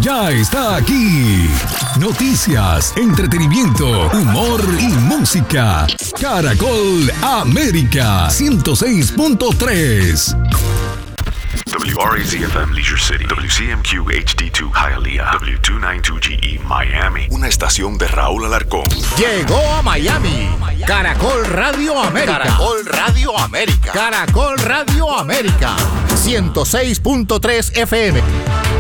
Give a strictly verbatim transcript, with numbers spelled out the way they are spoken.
ya está aquí. Noticias, entretenimiento, humor y música. Caracol América ciento seis punto tres. W R A Z F M Leisure City, W C M Q H D dos Hialeah, W dos noventa y dos G E Miami. Una estación de Raúl Alarcón. Llegó a Miami. Caracol Radio América. Caracol Radio América. Caracol Radio América. ciento seis punto tres F M.